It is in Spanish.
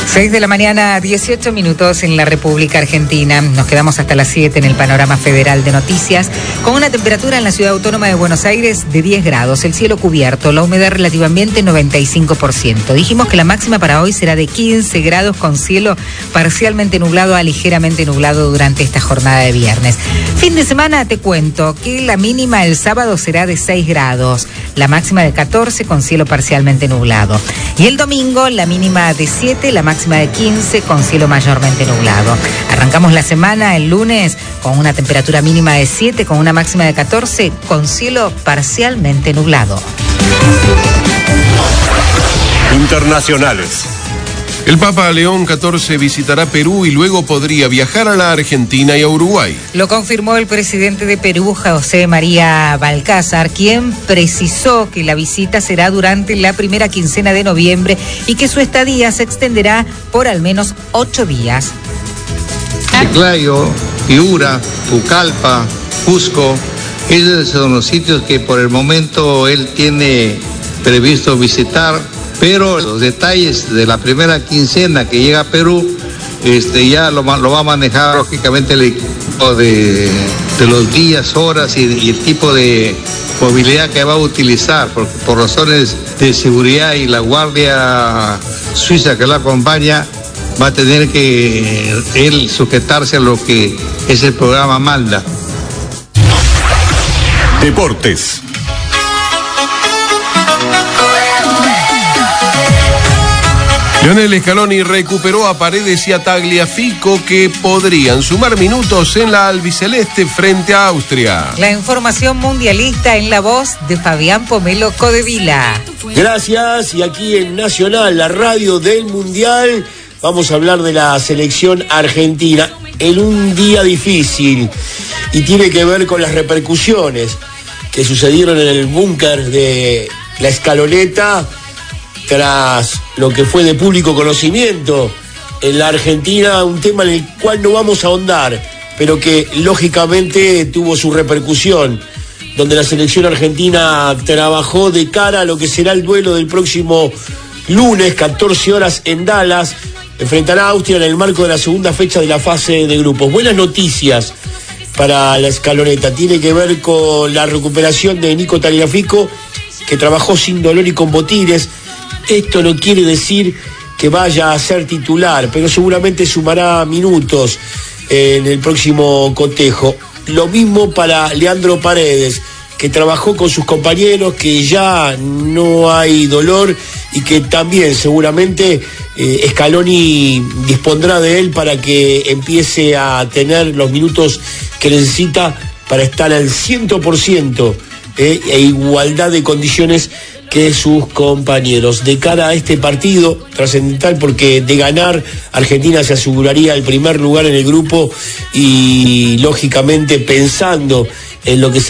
6 de la mañana, 18 minutos en la República Argentina. Nos quedamos hasta las 7 en el panorama federal de noticias, con una temperatura en la Ciudad Autónoma de Buenos Aires de 10 grados, el cielo cubierto, la humedad relativa ambiente 95%. Dijimos que la máxima para hoy será de 15 grados con cielo parcialmente nublado a ligeramente nublado durante esta jornada de viernes. Fin de semana te cuento que la mínima el sábado será de 6 grados, la máxima de 14 con cielo parcialmente nublado. Y el domingo la mínima de 7, la máxima de 15 con cielo mayormente nublado. Arrancamos la semana el lunes con una temperatura mínima de 7 con una máxima de 14 con cielo parcialmente nublado. Internacionales. El Papa León XIV visitará Perú y luego podría viajar a la Argentina y a Uruguay. Lo confirmó el presidente de Perú, José María Balcázar, quien precisó que la visita será durante la primera quincena de noviembre y que su estadía se extenderá por al menos 8 días. Chiclayo, Piura, Pucallpa, Cusco, esos son los sitios que por el momento él tiene previsto visitar. Pero los detalles de la primera quincena que llega a Perú, ya lo va a manejar lógicamente el equipo de los días, horas y el tipo de movilidad que va a utilizar, porque por razones de seguridad y la guardia suiza que lo acompaña, va a tener que él sujetarse a lo que ese programa manda. Deportes. Lionel Scaloni recuperó a Paredes y a Tagliafico, que podrían sumar minutos en la albiceleste frente a Austria. La información mundialista en la voz de Fabián Pomelo Codevila. Gracias, y aquí en Nacional, la radio del Mundial, vamos a hablar de la selección argentina en un día difícil, y tiene que ver con las repercusiones que sucedieron en el búnker de la Escaloneta tras lo que fue de público conocimiento en la Argentina, un tema en el cual no vamos a ahondar, pero que lógicamente tuvo su repercusión, donde la selección argentina trabajó de cara a lo que será el duelo del próximo lunes, 14 horas en Dallas, enfrentará a Austria en el marco de la segunda fecha de la fase de grupos. Buenas noticias para la Escaloneta, tiene que ver con la recuperación de Nico Tagliafico, que trabajó sin dolor y con botines. Esto no quiere decir que vaya a ser titular, pero seguramente sumará minutos en el próximo cotejo. Lo mismo para Leandro Paredes, que trabajó con sus compañeros, que ya no hay dolor y que también seguramente Scaloni dispondrá de él para que empiece a tener los minutos que necesita para estar al 100% e igualdad de condiciones que sus compañeros. De cara a este partido trascendental, porque de ganar Argentina se aseguraría el primer lugar en el grupo, y lógicamente pensando en lo que se